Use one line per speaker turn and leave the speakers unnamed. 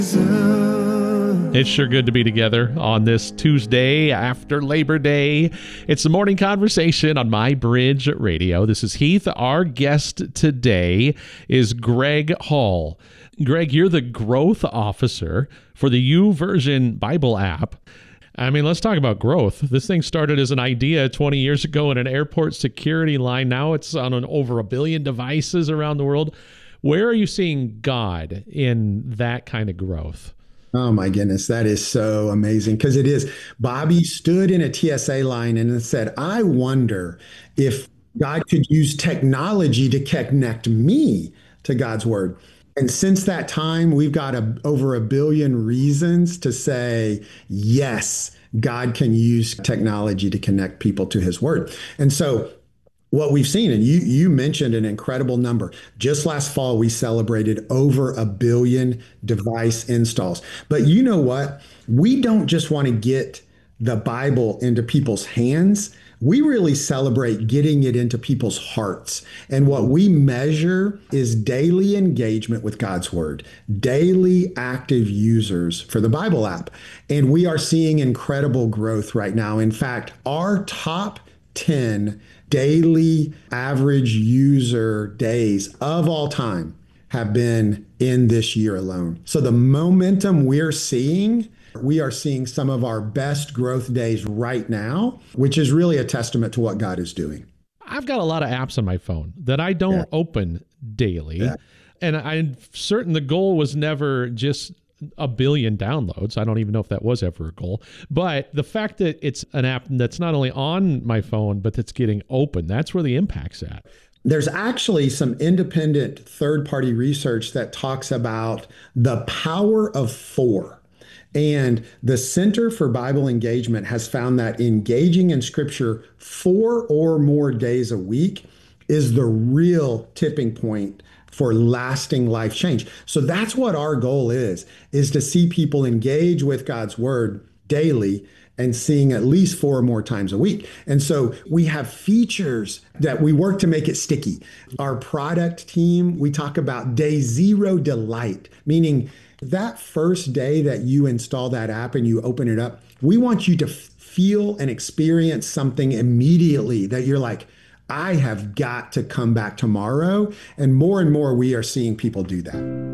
It's sure good to be together on this Tuesday after Labor Day. It's the morning conversation on My Bridge Radio. This is Heath. Our guest today is Greg Hall. Greg, you're the growth officer for the YouVersion Bible app. I mean, let's talk about growth. This thing started as an idea 20 years ago in an airport security line. Now it's on over 1 billion devices around the world. Where are you seeing God in that kind of growth?
Oh my goodness, that is so amazing because it is. Bobby stood in a TSA line and said, I wonder if God could use technology to connect me to God's word. And since that time, we've got over 1 billion reasons to say, yes, God can use technology to connect people to his word. And so what we've seen, and you mentioned an incredible number. Just last fall, we celebrated over 1 billion device installs. But you know what? We don't just want to get the Bible into people's hands. We really celebrate getting it into people's hearts. And what we measure is daily engagement with God's word, daily active users for the Bible app. And we are seeing incredible growth right now. In fact, our top 10 daily average user days of all time have been in this year alone. So the momentum we are seeing some of our best growth days right now, which is really a testament to what God is doing.
I've got a lot of apps on my phone that I don't open daily. Yeah. And I'm certain the goal was never just 1 billion downloads. I don't even know if that was ever a goal. But the fact that it's an app that's not only on my phone, but that's getting open, that's where the impact's at.
There's actually some independent third-party research that talks about the power of 4. And the Center for Bible Engagement has found that engaging in Scripture 4 or more days a week is the real tipping point for lasting life change. So that's what our goal is to see people engage with God's word daily and seeing at least 4 or more times a week. And so we have features that we work to make it sticky. Our product team, we talk about day 0 delight, meaning that first day that you install that app and you open it up, we want you to feel and experience something immediately that you're like, I have got to come back tomorrow. And more we are seeing people do that.